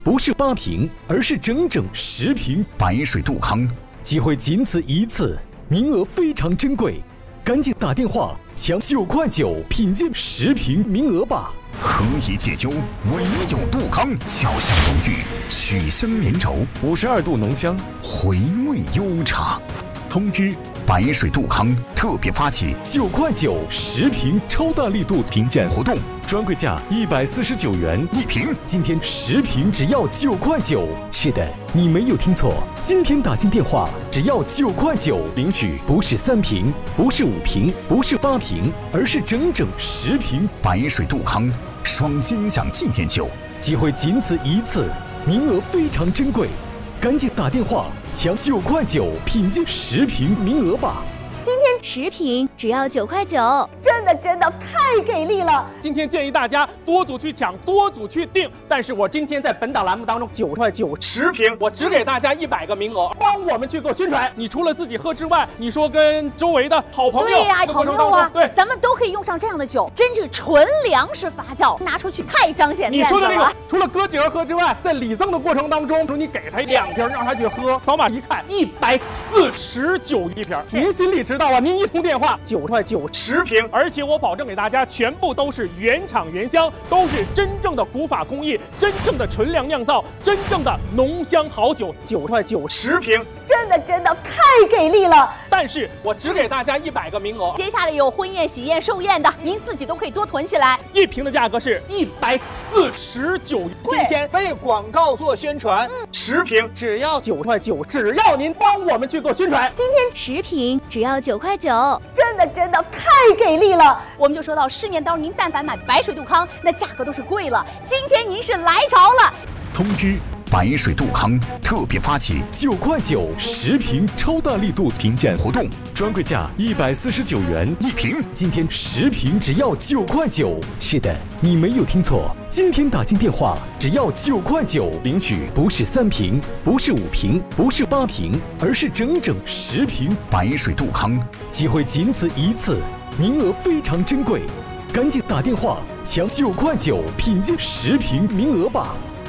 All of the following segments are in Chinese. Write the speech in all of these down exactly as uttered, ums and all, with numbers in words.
不是八瓶，而是整整十瓶白水杜康。机会仅此一次，名额非常珍贵，赶紧打电话抢九块九品鉴十瓶名额吧。 何以解忧，唯有杜康，俏香浓郁，曲香绵柔， 五十二度浓香， 回味悠长。通知：白水杜康特别发起九块九十瓶超大力度评鉴活动，专柜价一百四十九元一瓶， 今天十瓶只要九块九。是的，你没有听错，今天打进电话只要九块九领取，不是三瓶，不是五瓶，不是八瓶，而是整整十瓶白水杜康双金奖纪念酒。 机会仅此一次，名额非常珍贵，赶紧打电话抢九块九品鉴十瓶名额吧。 今天十瓶只要九块九， 真的真的太给力了！ 今天建议大家多组去抢，多组去订。但是我今天在本档栏目当中九块九十瓶，我只给大家一百个名额，帮我们去做宣传。你除了自己喝之外，你说跟周围的好朋友， 对呀、啊，朋友啊， 对， 咱们都可以用上这样的酒，真是纯粮食发酵，拿出去太彰显面子了。 你说的这个，除了哥姐儿喝之外，在礼赠的过程当中，说你给他两瓶，让他去喝，扫码一看，一百四十九一瓶，您心里知道啊？您一通电话九块九十瓶，而且我保证给大家全部都是原厂原香，都是真正的古法工艺，真正的纯粮酿造，真正的浓香好酒，九块九十瓶， 真的真的太给力了！ 但是我只给大家一百个名额， 接下来有婚宴、喜宴、寿宴的，您自己都可以多囤起来。 一瓶的价格是一百四十九， 今天为广告做宣传， 嗯、十瓶只要九块九，只要您帮我们去做宣传。 今天十瓶只要九块九， 真的真的太给力了！我们就说到市面当中，您但凡买白水杜康，那价格都是贵了。今天您是来着了。 通知：白水杜康特别发起九块九十瓶超大力度评鉴活动，专柜价一百四十九元一瓶， 今天十瓶只要九块九。是的，你没有听错，今天打进电话只要九块九领取，不是三瓶，不是五瓶，不是八瓶，而是整整十瓶白水杜康。 机会仅此一次，名额非常珍贵，赶紧打电话抢九块九品鉴十瓶名额吧。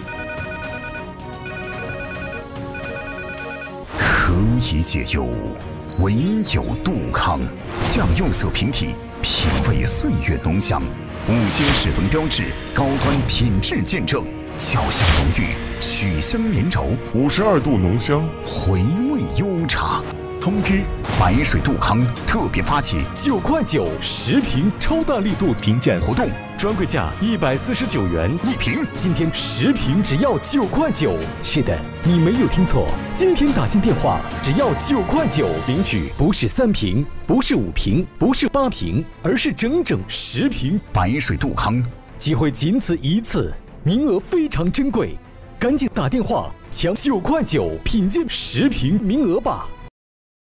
何以解忧，唯有杜康。酱釉色瓶体，品味岁月浓香，五星水文标志，高端品质见证，俏香浓郁，曲香绵柔， 五十二度浓香， 回味悠长。通知：白水杜康特别发起九块九十瓶超大力度评鉴活动，专柜价一百四十九元一瓶， 今天十瓶只要九块九。是的，你没有听错，今天打进电话只要九块九领取，不是三瓶，不是五瓶，不是八瓶，而是整整十瓶白水杜康。 机会仅此一次，名额非常珍贵，赶紧打电话抢九块九品鉴十瓶名额吧。